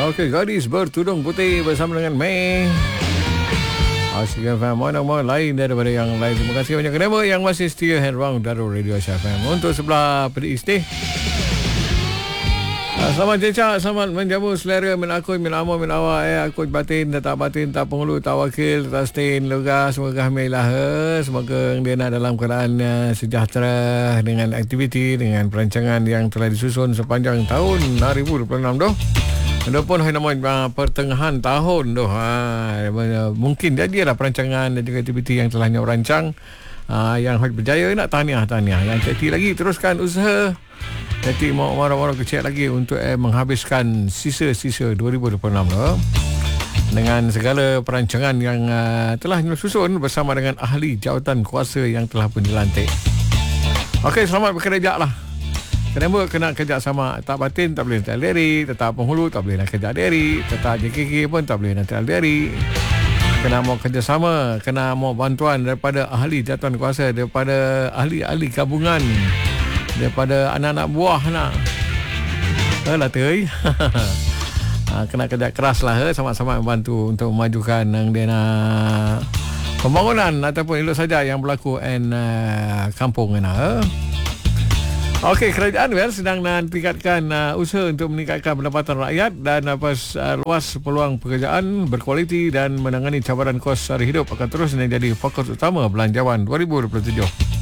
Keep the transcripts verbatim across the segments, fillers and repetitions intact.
Okey, gadis bertudung putih bersama dengan Mei. Asyik F M, mana-mana lain daripada yang lain. Terima kasih banyak kepada yang masih setia hand round Darul Radio Asyik F M. Untuk sebelah pedih istih, selamat cecak, selamat menjamu selera min aku, min amu, min awak. Eh, aku batin, tak batin, tak penghulu, tak wakil, tak stain, luga. Semoga kamilah. Semoga dia nak dalam keadaan uh, sejahtera dengan aktiviti, dengan perancangan yang telah disusun sepanjang tahun dua ribu dua puluh enam doh. Ada pun hari nama uh, pertengahan tahun doh. Ha, uh, mungkin jadilah perancangan dan juga aktiviti yang telah nyaw rancang. Uh, yang berjaya nak tahniah-tahniah. Yang ceti lagi teruskan usaha. Jadi mau marah-marah kecil lagi untuk eh, menghabiskan sisa-sisa dua ribu dua puluh enam tu dengan segala perancangan yang uh, telah disusun bersama dengan ahli jawatan kuasa yang telah pun dilantik. Okey, selamat bekerja lah. Kenapa kena kerja sama? Tak batin tak boleh nak diri, tetap penghulu tak boleh nak kerja diri, tetap J K K pun tak boleh nak diri. Kena mau kerjasama, kena mau bantuan daripada ahli jawatan kuasa, daripada ahli-ahli gabungan, daripada anak-anak buah nak. Alah tu. Kena kerja keras lah, sama-sama membantu untuk memajukan yang dia nak pembangunan ataupun elok saja yang berlaku in uh, kampung ni. Okey, kerajaan well, sedang meningkatkan uh, usaha untuk meningkatkan pendapatan rakyat dan apa uh, luas peluang pekerjaan berkualiti dan menangani cabaran kos sara hidup akan terus menjadi fokus utama belanjawan dua ribu dua puluh tujuh.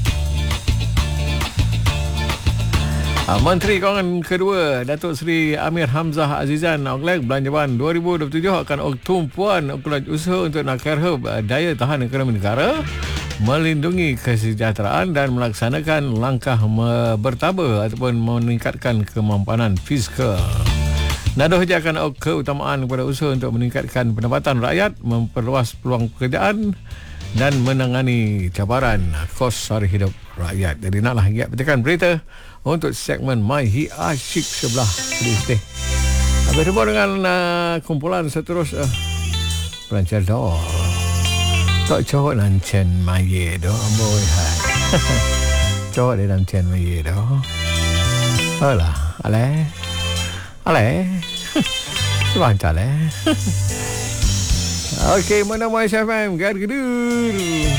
Uh, Menteri Kewangan kedua Datuk Seri Amir Hamzah Azizan Oglek belanjawan dua ribu dua puluh tujuh akan tumpuan ukuran usaha untuk nak kerhab uh, daya tahan ekonomi negara, melindungi kesejahteraan dan melaksanakan langkah me- bertaba ataupun meningkatkan kemampanan fiskal. Nadoh je akan keutamaan kepada usaha untuk meningkatkan pendapatan rakyat, memperluas peluang pekerjaan dan menangani cabaran kos sara hidup rakyat. Jadi naklah giat petikan berita untuk segmen My Hi Asyik sebelah pedih. Habis jumpa dengan uh, kumpulan seterusnya uh, Pelancar Dor. Tak cowok lancen maye doh, boy hai. Cowok dia lancen maye doh. Alah, ale. Ale. Sebancar le. Okey, mana mai F M, gar gedur.